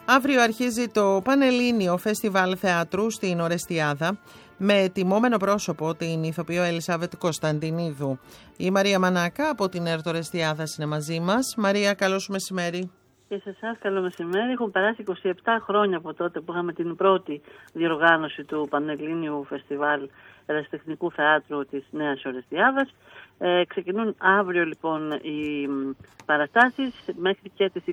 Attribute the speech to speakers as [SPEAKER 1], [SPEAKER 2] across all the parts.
[SPEAKER 1] Αύριο αρχίζει το Πανελλήνιο Φεστιβάλ Θεάτρου στην Ορεστιάδα με τιμόμενο πρόσωπο την ηθοποιό Ελισάβετ Κωνσταντινίδου. Η Μαρία Μανάκα από την ΕΡΤ Ορεστιάδας είναι μαζί μας. Μαρία, καλό σου μεσημέρι.
[SPEAKER 2] Και σε εσάς καλό μεσημέρι. Έχουν περάσει 27 χρόνια από τότε που είχαμε την πρώτη διοργάνωση του Πανελλήνιου Φεστιβάλ Ερασιτεχνικού Θεάτρου της Νέας Ορεστιάδας. Ξεκινούν αύριο λοιπόν οι παραστάσεις μέχρι και τις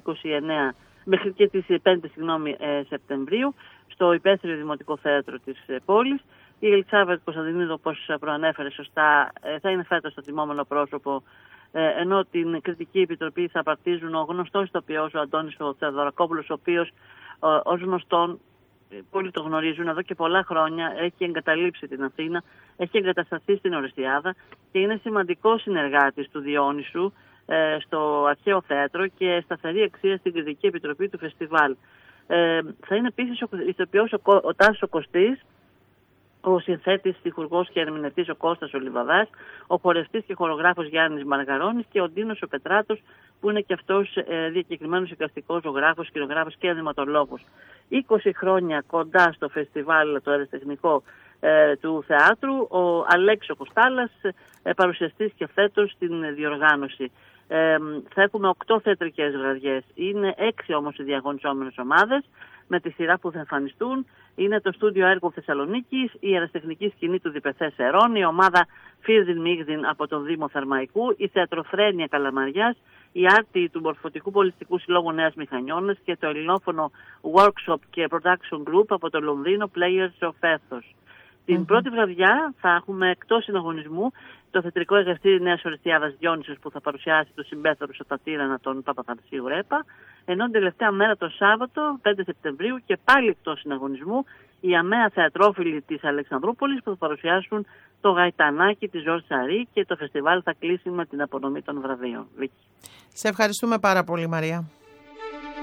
[SPEAKER 2] 5 Σεπτεμβρίου στο Υπαίθριο Δημοτικό Θέατρο της πόλης. Η Ελισάβετ Κωνσταντινίδου, όπως προανέφερε σωστά, θα είναι φέτος το τιμόμενο πρόσωπο, ενώ την κριτική επιτροπή θα απαρτίζουν ο γνωστός ηθοποιός, ο Αντώνης ο Θεοδωρακόπουλος, ο οποίος ως γνωστόν, πολλοί το γνωρίζουν, εδώ και πολλά χρόνια έχει εγκαταλείψει την Αθήνα, έχει εγκατασταθεί στην Ορεστιάδα και είναι σημαντικός συνεργάτης του Διόνυσου στο Αρχαίο Θέατρο και σταθερή αξία στην κριτική επιτροπή του φεστιβάλ. Θα είναι επίσης ο ηθοποιός ο Τάσος Κωστής, ο συνθέτης, στιχουργός και ερμηνευτής ο Κώστας ο Λιβαδάς, ο χορευτής και χορογράφος Γιάννης Μαργαρώνης και ο Ντίνος ο Πετράτος, που είναι και αυτός διακεκριμένος εικαστικός ζωγράφος, σκηνογράφος και animατολόγος. 20 χρόνια κοντά στο φεστιβάλ το αεραστεχνικό του θεάτρου, ο Αλέξης Κοστάλας, παρουσιαστής και φέτος στην διοργάνωση. Θα έχουμε 8 θεατρικές βραδιές. Είναι 6 όμως οι διαγωνιζόμενες ομάδες με τη σειρά που θα εμφανιστούν. Είναι το Στούντιο Έργο Θεσσαλονίκης, η αεραστεχνική σκηνή του Διπεθές Ερών, η ομάδα Φίρδιν Μίγδιν από τον Δήμο Θερμαϊκού, η Θεατροφρένεια Καλαμαριάς, η Άρτη του Μορφωτικού Πολιστικού Συλλόγου Νέας Μηχανιώνας και το ελληνόφωνο Workshop και Production Group από το Λονδίνο Players of Ethos. Την πρώτη βραδιά θα έχουμε εκτός συναγωνισμού το θεατρικό εργαστήρι Νέας Ορεστιάδας Διόνυσος, που θα παρουσιάσει τους συμπέθαρους από τα τύρανα των Παπαθανασίου Ρέπα, ενώ την τελευταία μέρα το Σάββατο, 5 Σεπτεμβρίου, και πάλι εκτός συναγωνισμού, οι αμαία θεατρόφιλοι της Αλεξανδρούπολης που θα παρουσιάσουν το Γαϊτανάκι της Ζορζ Σαρή και το φεστιβάλ θα κλείσει με την απονομή των βραβείων.
[SPEAKER 1] Σε ευχαριστούμε πάρα πολύ, Μαρία.